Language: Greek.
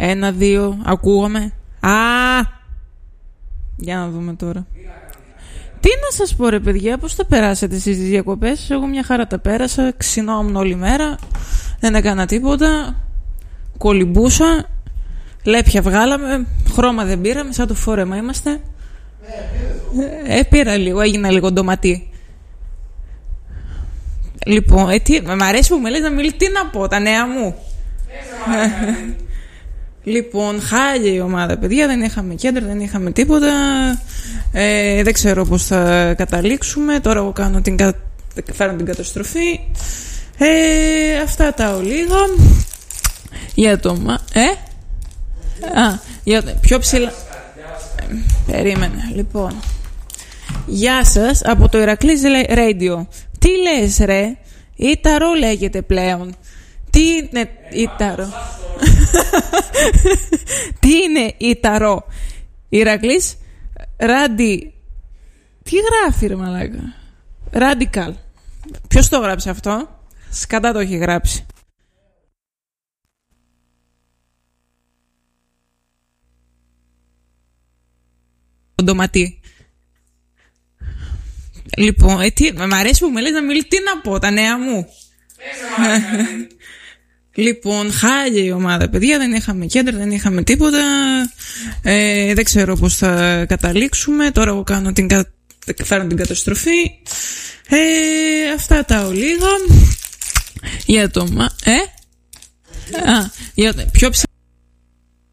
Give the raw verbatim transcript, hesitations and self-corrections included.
Ένα, δύο, ακούγομαι. Α, για να δούμε τώρα. Τι να σας πω ρε παιδιά, πώς τα περάσατε εσείς τις διακοπές? Εγώ μια χαρά τα πέρασα, ξυνόμουν όλη μέρα, δεν έκανα τίποτα, κολυμπούσα, λέπια βγάλαμε, χρώμα δεν πήραμε, σαν το φόρεμα είμαστε. Ε, πήρα λίγο, έγινα λίγο ντοματί. Λοιπόν, ε, τι, μ' αρέσει που με λες να μιλήσεις, τι να πω, τα νέα μου. Λοιπόν, χάλια η ομάδα, παιδιά, δεν είχαμε κέντρο, δεν είχαμε τίποτα. Ε, δεν ξέρω πώς θα καταλήξουμε. Τώρα εγώ κάνω την, κα... φέρνω την καταστροφή. Ε, αυτά τα ολίγα. Για το μα... Ε? Α, για... πιο ψηλά... Ε, περίμενε, λοιπόν. Γεια σας, από το Ηρακλής Radio. Τι λες ρε? Ήταρο λέγεται πλέον. Τι είναι Ήταρο? Τι είναι Ήταρο? Ηρακλής Ράντι. Τι γράφει ρε μαλάκα? Radical. Ποιος το γράψει αυτό? Σκατά το έχει γράψει. Ντοματί. Λοιπόν, ε, τι, μ' αρέσει που με λες να μιλήσεις, τι να πω, τα νέα μου. Λοιπόν, χάλια η ομάδα, παιδιά, δεν είχαμε κέντρο, δεν είχαμε τίποτα. Ε, δεν ξέρω πώς θα καταλήξουμε. Τώρα εγώ κάνω την, κα... φέρνω την καταστροφή. Ε, αυτά τα ολίγα. Για το μα... Ε? Α, για... πιο ψηλά.